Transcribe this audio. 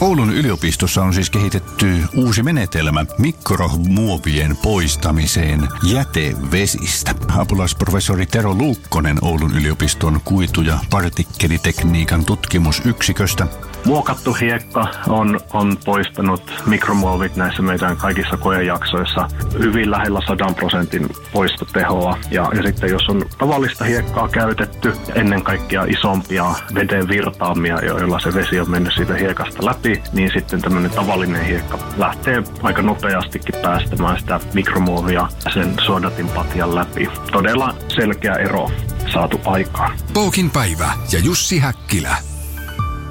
Oulun yliopistossa on siis kehitetty uusi menetelmä mikromuovien poistamiseen jätevesistä. Apulaisprofessori Tero Luukkonen Oulun yliopiston kuitu- ja partikkelitekniikan tutkimusyksiköstä. Muokattu hiekka on poistanut mikromuovit näissä meidän kaikissa koejaksoissa hyvin lähellä 100% poistotehoa. Ja sitten jos on tavallista hiekkaa käytetty, ennen kaikkea isompia veden virtaamia, joilla se vesi on mennyt siitä hiekasta läpi, niin sitten tämmöinen tavallinen hiekka lähtee aika nopeastikin päästämään sitä mikromuovia sen suodatinpatjan läpi. Todella selkeä ero saatu aikaan. Pookin päivä ja Jussi Häkkilä.